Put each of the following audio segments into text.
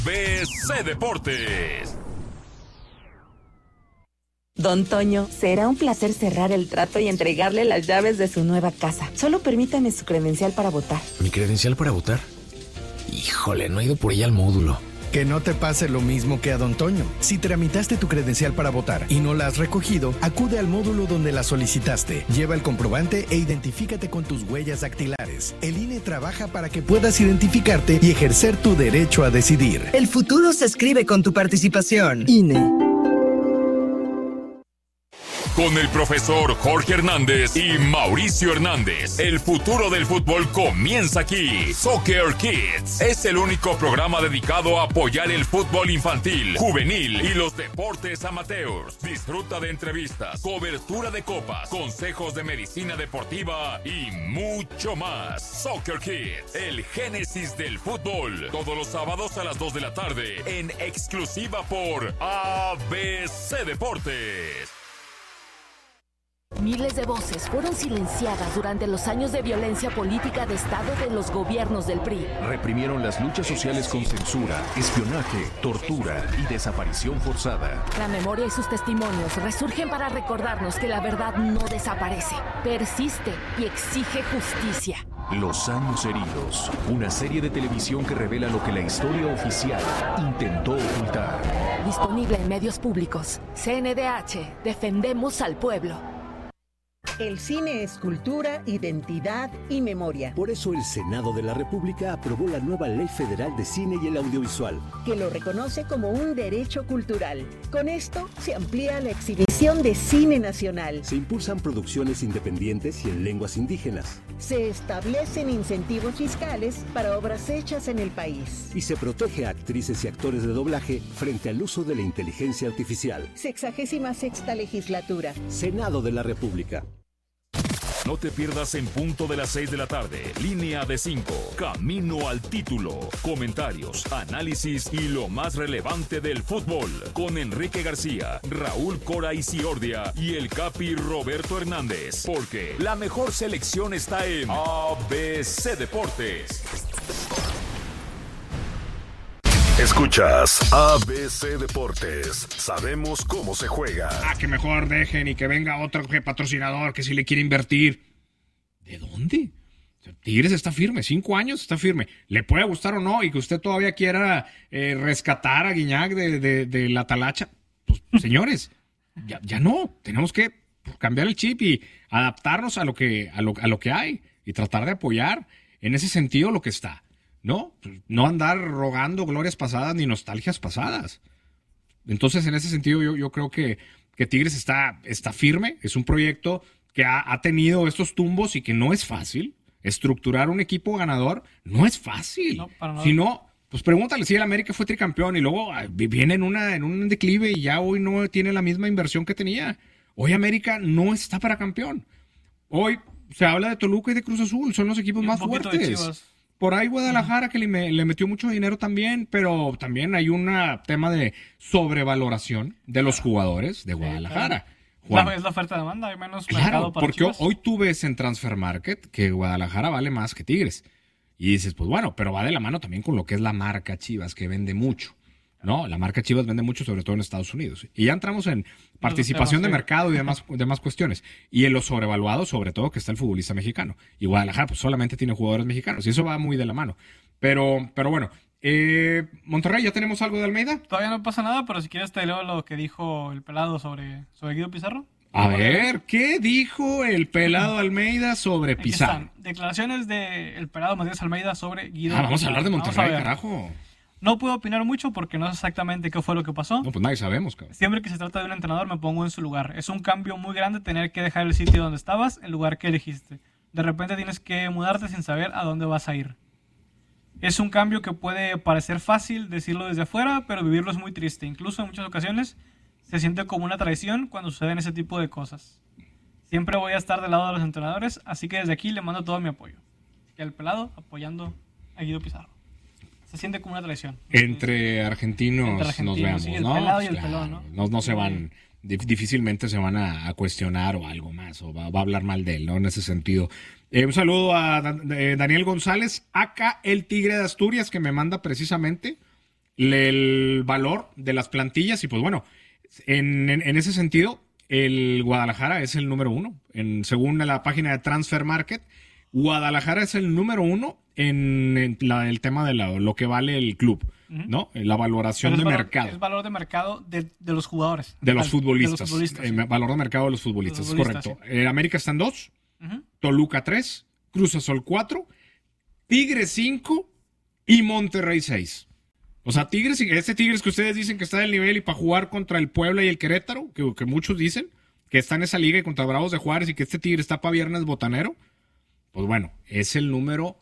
ABC Deportes. Don Toño, será un placer cerrar el trato y entregarle las llaves de su nueva casa. Solo permítame su credencial para votar. ¿Mi credencial para votar? Híjole, no he ido por ella al módulo. Que no te pase lo mismo que a Don Toño. Si tramitaste tu credencial para votar y no la has recogido, acude al módulo donde la solicitaste. Lleva el comprobante e identifícate con tus huellas dactilares. El INE trabaja para que puedas identificarte y ejercer tu derecho a decidir. El futuro se escribe con tu participación. INE. Con el profesor Jorge Hernández y Mauricio Hernández, el futuro del fútbol comienza aquí. Soccer Kids es el único programa dedicado a apoyar el fútbol infantil, juvenil y los deportes amateurs. Disfruta de entrevistas, cobertura de copas, consejos de medicina deportiva y mucho más. Soccer Kids, el génesis del fútbol. Todos los sábados a las 2 de la tarde, en exclusiva por ABC Deportes. Miles de voces fueron silenciadas durante los años de violencia política de Estado de los gobiernos del PRI. Reprimieron las luchas sociales con censura, espionaje, tortura y desaparición forzada. La memoria y sus testimonios resurgen para recordarnos que la verdad no desaparece, persiste y exige justicia. Los años heridos, una serie de televisión que revela lo que la historia oficial intentó ocultar. Disponible en medios públicos. CNDH, defendemos al pueblo. El cine es cultura, identidad y memoria. Por eso el Senado de la República aprobó la nueva Ley Federal de Cine y el Audiovisual, que lo reconoce como un derecho cultural. Con esto se amplía la exhibición de cine nacional. Se impulsan producciones independientes y en lenguas indígenas. Se establecen incentivos fiscales para obras hechas en el país. Y se protege a actrices y actores de doblaje frente al uso de la inteligencia artificial. 66ª legislatura. Senado de la República. No te pierdas en punto de las 6 de la tarde. Línea de 5. Camino al título. Comentarios, análisis y lo más relevante del fútbol. Con Enrique García, Raúl Cora Isiordia y el Capi Roberto Hernández. Porque la mejor selección está en ABC Deportes. Escuchas ABC Deportes. Sabemos cómo se juega. Que mejor dejen y que venga otro patrocinador que si le quiere invertir. ¿De dónde? O sea, Tigres está firme, 5 años está firme. Le puede gustar o no y que usted todavía quiera rescatar a Guiñac de la talacha. Pues señores, ya no. Tenemos que cambiar el chip y adaptarnos a lo que hay y tratar de apoyar en ese sentido lo que está. No andar rogando glorias pasadas ni nostalgias pasadas. Entonces, en ese sentido, yo creo que Tigres está firme. Es un proyecto que ha tenido estos tumbos y que no es fácil. Estructurar un equipo ganador no es fácil. No, para nada. Si no, pues pregúntale si el América fue tricampeón y luego viene en un declive y ya hoy no tiene la misma inversión que tenía. Hoy América no está para campeón. Hoy se habla de Toluca y de Cruz Azul. Son los equipos más fuertes. Por ahí Guadalajara que le metió mucho dinero también, pero también hay un tema de sobrevaloración de los jugadores de Guadalajara. Juan, es la oferta de demanda, hay menos mercado para porque Chivas. Hoy tú ves en Transfer Market que Guadalajara vale más que Tigres. Y dices, pues bueno, pero va de la mano también con lo que es la marca Chivas, que vende mucho. ¿No? La marca Chivas vende mucho, sobre todo en Estados Unidos. Y ya entramos en participación de mercado y demás cuestiones. Y en lo sobrevaluado, sobre todo, que está el futbolista mexicano. Y Guadalajara, pues solamente tiene jugadores mexicanos. Y eso va muy de la mano. Pero bueno, Monterrey, ¿ya tenemos algo de Almeida? Todavía no pasa nada, pero si quieres te leo lo que dijo el pelado sobre Guido Pizarro. A ver, ¿qué dijo el pelado Almeida sobre Pizarro? Declaraciones del pelado Matías Almeida sobre Guido Pizarro. Vamos a hablar de Monterrey, carajo. No puedo opinar mucho porque no sé exactamente qué fue lo que pasó. No, pues nadie sabemos, cabrón. Siempre que se trata de un entrenador me pongo en su lugar. Es un cambio muy grande tener que dejar el sitio donde estabas, el lugar que elegiste. De repente tienes que mudarte sin saber a dónde vas a ir. Es un cambio que puede parecer fácil decirlo desde afuera, pero vivirlo es muy triste. Incluso en muchas ocasiones se siente como una traición cuando suceden ese tipo de cosas. Siempre voy a estar del lado de los entrenadores, así que desde aquí le mando todo mi apoyo. Y al pelado apoyando a Guido Pizarro. Se siente como una traición. Entre argentinos nos veamos, sí, ¿no? El pelado y el pelón, ¿no? No se van, difícilmente se van a cuestionar o algo más, o va a hablar mal de él, ¿no? En ese sentido. Un saludo a Daniel González, acá el Tigre de Asturias, que me manda precisamente el valor de las plantillas y pues bueno, en ese sentido, el Guadalajara es el número 1. Según la página de Transfer Market, Guadalajara es el número 1 en el tema de lo que vale el club, ¿no? La valoración de mercado. Es valor de mercado de los jugadores. De los futbolistas. De los futbolistas, sí. Valor de mercado de los futbolistas, es correcto. Sí. América está en 2, Toluca 3, Cruz Azul 4, Tigres 5 y Monterrey 6. O sea, Tigres que ustedes dicen que está del nivel y para jugar contra el Puebla y el Querétaro, que muchos dicen que está en esa liga y contra Bravos de Juárez y que este Tigre está para viernes botanero, pues bueno, es el número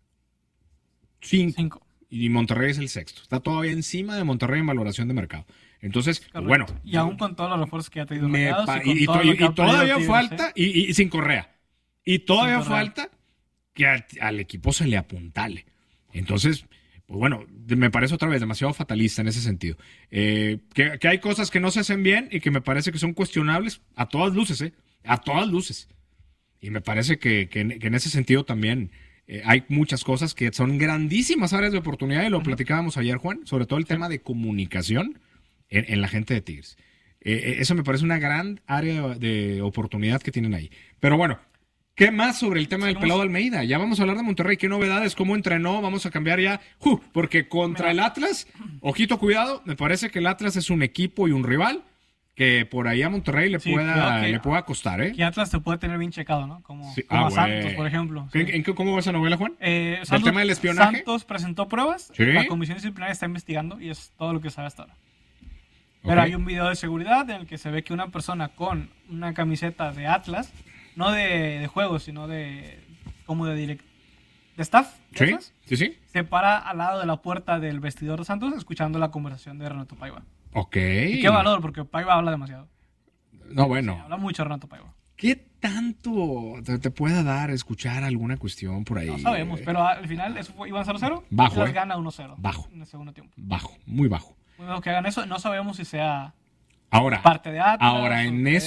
5. Y Monterrey es el 6º. Está todavía encima de Monterrey en valoración de mercado. Entonces, pues bueno. Y aún con todos los refuerzos que ha tenido y todavía falta, y sin Correa. Y todavía falta que al equipo se le apuntale. Entonces, pues bueno, me parece otra vez demasiado fatalista en ese sentido. Que hay cosas que no se hacen bien y que me parece que son cuestionables a todas luces, a todas luces. Y me parece que en ese sentido también hay muchas cosas que son grandísimas áreas de oportunidad y lo platicábamos ayer, Juan, sobre todo el tema de comunicación en la gente de Tigres. Eso me parece una gran área de oportunidad que tienen ahí. Pero bueno, ¿qué más sobre el tema del Pelado Almeida? Ya vamos a hablar de Monterrey. ¿Qué novedades? ¿Cómo entrenó? Vamos a cambiar ya. Porque contra el Atlas, ojito, cuidado, me parece que el Atlas es un equipo y un rival que por ahí a Monterrey le pueda costar, ¿eh? Que Atlas te puede tener bien checado, ¿no? Como a Santos, por ejemplo. Sí. ¿Cómo va esa novela, Juan? Santos, ¿El tema del espionaje? Santos presentó pruebas, ¿Sí? La comisión disciplinaria está investigando y es todo lo que sabe hasta ahora. Pero hay un video de seguridad en el que se ve que una persona con una camiseta de Atlas, no de juego, sino de staff, Sí. se para al lado de la puerta del vestidor de Santos escuchando la conversación de Renato Paiva. Ok. Y qué valor, porque Paiva habla demasiado. No, bueno. Sí, habla mucho Renato Paiva. ¿Qué tanto te pueda dar escuchar alguna cuestión por ahí? No sabemos, pero al final eso iban 0-0. Bajo. Y gana 1-0. Bajo. En el segundo tiempo. Bajo, muy bajo. Bueno, que hagan eso, no sabemos si sea ahora, parte de Atlas. Ahora,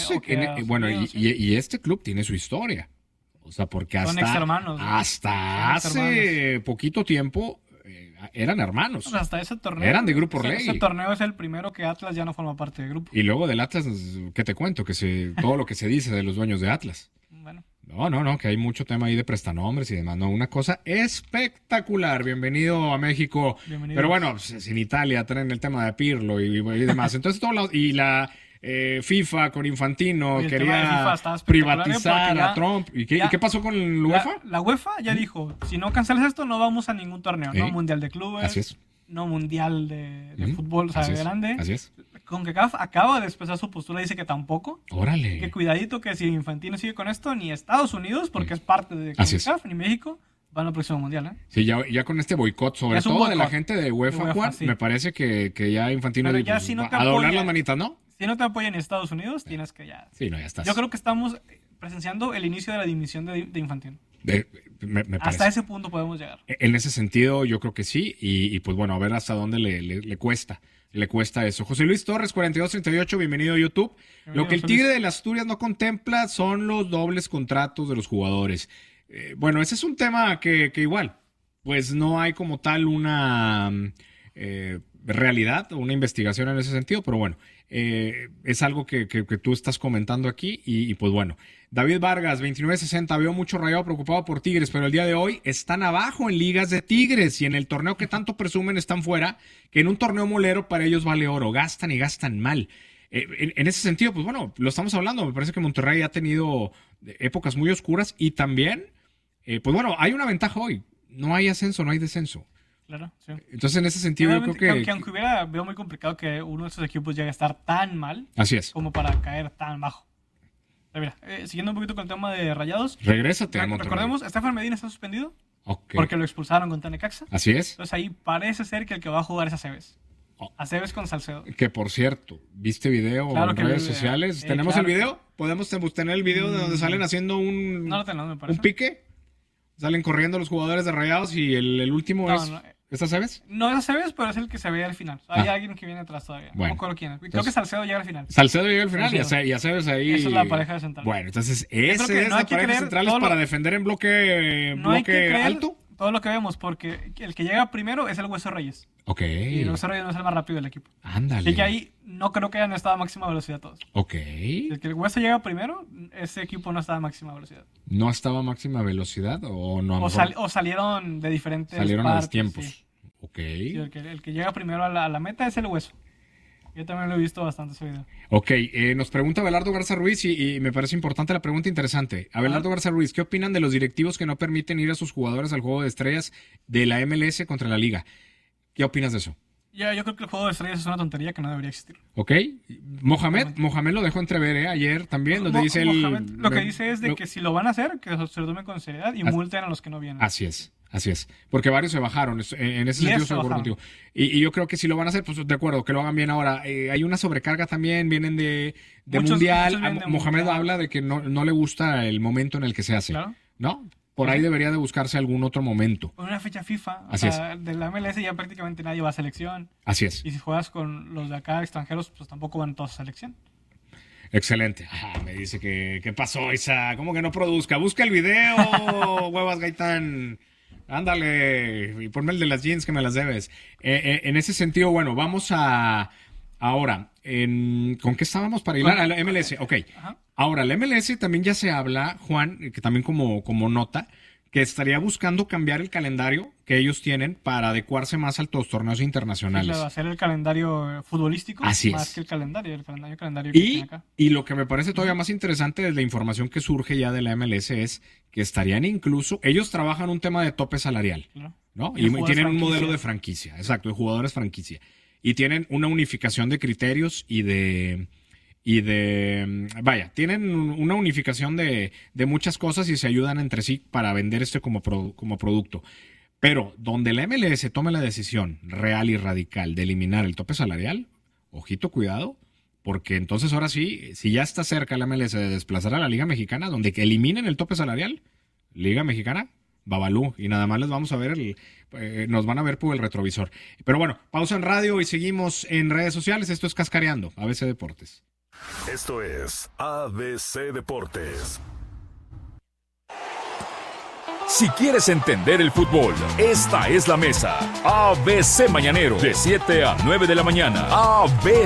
y este club tiene su historia. O sea, porque hasta hace poquito tiempo eran hermanos. Pues hasta ese torneo. Eran de Grupo Orlegui. Ese torneo es el primero que Atlas ya no forma parte del grupo. Y luego del Atlas, ¿qué te cuento? Todo lo que se dice de los dueños de Atlas. Bueno. No, que hay mucho tema ahí de prestanombres y demás. No, una cosa espectacular. Bienvenido a México. Bienvenido. Pero bueno, pues, en Italia traen el tema de Pirlo y demás. Entonces, y la FIFA con Infantino quería privatizar a Trump. ¿Y qué pasó con la UEFA? La UEFA ya dijo, si no cancelas esto, no vamos a ningún torneo. No Mundial de Clubes. Así es. No Mundial de fútbol, o sea, grande. Así es. CONCACAF acaba de expresar su postura, dice que tampoco. Órale. Que cuidadito que si Infantino sigue con esto, ni Estados Unidos, porque es parte de CONCACAF, ni México, van al próximo Mundial, ¿eh? Sí, ya con este boicot, sobre todo de la gente de UEFA, Juan, sí. Me parece que ya Infantino pero ya si no a doblar las manitas, ¿no? Si no te apoyan en Estados Unidos, tienes que ya... Sí, no, ya estás. Yo creo que estamos presenciando el inicio de la dimisión de Infantino. Me hasta ese punto podemos llegar. En ese sentido, yo creo que sí. Y pues bueno, a ver hasta dónde le cuesta. Le cuesta eso. José Luis Torres, 4238, bienvenido a YouTube. Lo que el Tigre de las Asturias no contempla son los dobles contratos de los jugadores. Bueno, ese es un tema que igual, pues no hay como tal una realidad o una investigación en ese sentido, pero bueno, es algo que tú estás comentando aquí y pues bueno. David Vargas, 2960, veo mucho Rayado preocupado por Tigres, pero el día de hoy están abajo en ligas de Tigres y en el torneo que tanto presumen están fuera, que en un torneo molero para ellos vale oro, gastan y gastan mal. En ese sentido, pues bueno, lo estamos hablando, me parece que Monterrey ha tenido épocas muy oscuras y también, pues bueno, hay una ventaja hoy, no hay ascenso, no hay descenso. Claro, sí. Entonces, en ese sentido, yo creo que aunque veo muy complicado que uno de esos equipos llegue a estar tan mal. Así es. Como para caer tan bajo. Pero mira, siguiendo un poquito con el tema de Rayados. Regrésate a Monterrey. Recordemos, Estefan Medina está suspendido. Okay. Porque lo expulsaron contra Necaxa. Así es. Entonces ahí parece ser que el que va a jugar es Aceves. Aceves con Salcedo. Que por cierto, ¿viste video en redes sociales? ¿Tenemos el video? ¿Podemos tener el video de donde salen haciendo un pique? Salen corriendo los jugadores de Rayados y el último ¿es Aceves? No es Aceves, pero es el que se ve al final. Hay alguien que viene atrás todavía. Bueno, no me acuerdo quién es. Creo que Salcedo llega al final. Salcedo llega al final y Aceves ahí. Esa es la pareja de centrales. Bueno, entonces esa es la pareja de centrales para defender en bloque alto. todo lo que vemos, porque el que llega primero es el Hueso Reyes. Ok. Y el Hueso Reyes no es el más rápido del equipo. Ándale. Así que ahí no creo que hayan estado a máxima velocidad todos. Ok. El que el Hueso llega primero, ese equipo no estaba a máxima velocidad. ¿No estaba a máxima velocidad o no? O salieron de diferentes salieron partes, a los tiempos. Sí. Ok. Sí, el que llega primero a la meta es el Hueso. Yo también lo he visto bastante ese video. Ok, nos pregunta Abelardo Garza Ruiz y me parece importante la pregunta, interesante. Abelardo Garza Ruiz, ¿qué opinan de los directivos que no permiten ir a sus jugadores al juego de estrellas de la MLS contra la liga? ¿Qué opinas de eso? Yo creo que el juego de estrellas es una tontería que no debería existir. Ok, Mohamed lo dejó entrever ayer también, donde dice Mohamed, lo que dice es de que si lo van a hacer, que se lo tomen con seriedad y multen a los que no vienen. Así es. Porque varios se bajaron. En ese sentido estoy de acuerdo contigo. Y yo creo que si lo van a hacer, pues de acuerdo, que lo hagan bien ahora. Hay una sobrecarga también, vienen de Mundial. Mohamed habla de que no le gusta el momento en el que se hace. Claro. ¿No? Por ahí debería de buscarse algún otro momento. Una fecha FIFA. Así es. De la MLS ya prácticamente nadie va a selección. Así es. Y si juegas con los de acá extranjeros, pues tampoco van todos a selección. Excelente. Me dice que ¿qué pasó, Isa? ¿Cómo que no produzca? Busca el video, huevas Gaitán. Ándale, y ponme el de las jeans que me las debes. En ese sentido, bueno, vamos a... Ahora, ¿con qué estábamos para hilar? A la MLS, ok. Ajá. Ahora, la MLS también ya se habla, Juan, que también como nota, que estaría buscando cambiar el calendario que ellos tienen para adecuarse más a los torneos internacionales. Sí, hacer el calendario futbolístico Así más es. que el calendario que tiene acá. Y lo que me parece todavía más interesante de la información que surge ya de la MLS es que estarían incluso, ellos trabajan un tema de tope salarial, ¿no? Y tienen un modelo de franquicia, exacto, de jugadores franquicia. Y tienen una unificación de criterios tienen una unificación de muchas cosas y se ayudan entre sí para vender como producto. Pero donde la MLS tome la decisión real y radical de eliminar el tope salarial, ojito, cuidado, porque entonces ahora sí, si ya está cerca la MLS de desplazar a la Liga Mexicana, donde que eliminen el tope salarial, Liga Mexicana, babalú, y nada más les vamos a ver, nos van a ver por el retrovisor. Pero bueno, pausa en radio y seguimos en redes sociales. Esto es Cascareando, ABC Deportes. Esto es ABC Deportes. Si quieres entender el fútbol, esta es la mesa. ABC Mañanero, de 7 a 9 de la mañana. ABC.